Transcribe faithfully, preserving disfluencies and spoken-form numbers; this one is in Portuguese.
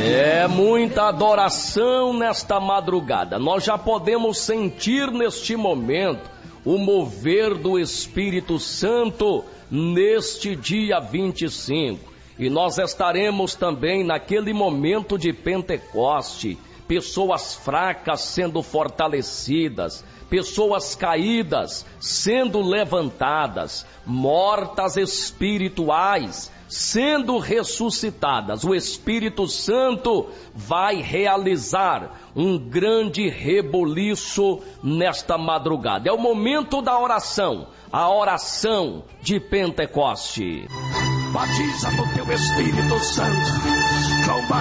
É muita adoração nesta madrugada. Nós já podemos sentir neste momento o mover do Espírito Santo neste dia vinte e cinco. E nós estaremos também naquele momento de Pentecoste. Pessoas fracas sendo fortalecidas, pessoas caídas sendo levantadas, mortas espirituais sendo ressuscitadas. O Espírito Santo vai realizar um grande reboliço nesta madrugada. É o momento da oração, a oração de Pentecoste. Batiza no teu Espírito Santo.